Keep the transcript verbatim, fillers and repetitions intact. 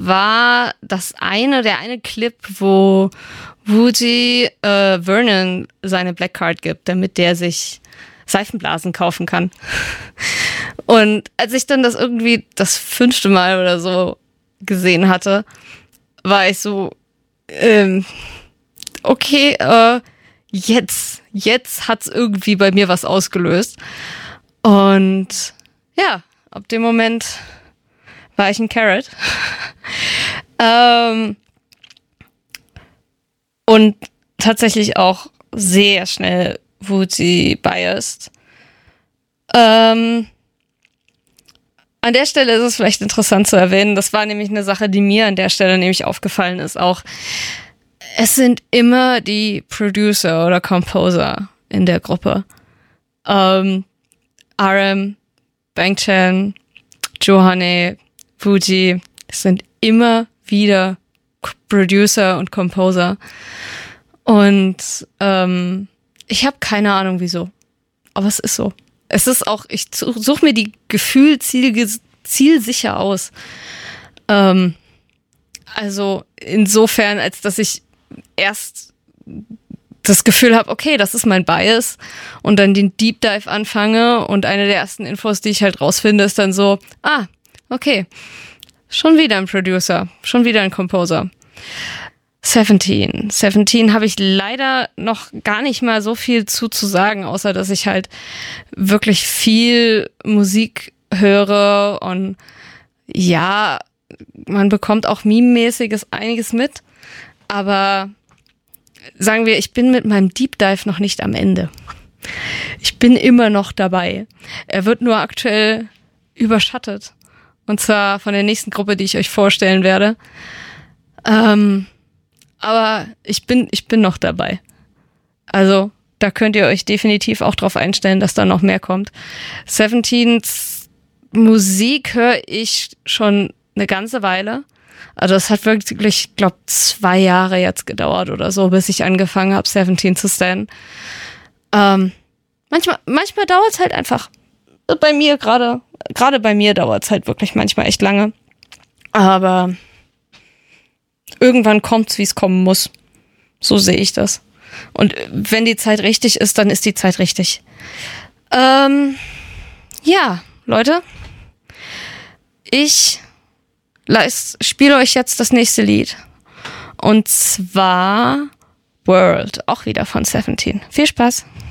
war das eine, der eine Clip, wo Woozi äh, Vernon seine Black Card gibt, damit der sich Seifenblasen kaufen kann. Und als ich dann das irgendwie das fünfte Mal oder so gesehen hatte, war ich so, ähm, okay, äh, jetzt, jetzt hat's irgendwie bei mir was ausgelöst. Und ja, ab dem Moment war ich ein Carrot. ähm, und tatsächlich auch sehr schnell Woozi biased. Ähm, an der Stelle ist es vielleicht interessant zu erwähnen, das war nämlich eine Sache, die mir an der Stelle nämlich aufgefallen ist auch. Es sind immer die Producer oder Composer in der Gruppe. Ähm, R M, Bang Chan, Johanne, Woozi, es sind immer wieder Producer und Composer. Und ähm, ich habe keine Ahnung wieso. Aber es ist so. Es ist auch, ich suche mir die Gefühl ziel, zielsicher aus. Ähm, also insofern, als dass ich erst das Gefühl habe, okay, das ist mein Bias und dann den Deep Dive anfange und eine der ersten Infos, die ich halt rausfinde, ist dann so, ah, okay, schon wieder ein Producer, schon wieder ein Composer. Seventeen. Seventeen habe ich leider noch gar nicht mal so viel zu zu sagen, außer dass ich halt wirklich viel Musik höre und ja, man bekommt auch meme-mäßiges einiges mit, aber sagen wir, ich bin mit meinem Deep Dive noch nicht am Ende. Ich bin immer noch dabei. Er wird nur aktuell überschattet. Und zwar von der nächsten Gruppe, die ich euch vorstellen werde. Ähm, aber ich bin, ich bin noch dabei. Also, da könnt ihr euch definitiv auch drauf einstellen, dass da noch mehr kommt. Seventeens Musik höre ich schon eine ganze Weile. Also es hat wirklich, ich glaube, zwei Jahre jetzt gedauert oder so, bis ich angefangen habe, Seventeen zu stannen. Ähm, manchmal, manchmal dauert es halt einfach. Bei mir gerade, gerade bei mir dauert es halt wirklich manchmal echt lange. Aber irgendwann kommt's, wie es kommen muss. So sehe ich das. Und wenn die Zeit richtig ist, dann ist die Zeit richtig. Ähm, ja, Leute. Ich spiele euch jetzt das nächste Lied. Und zwar World, auch wieder von Seventeen. Viel Spaß.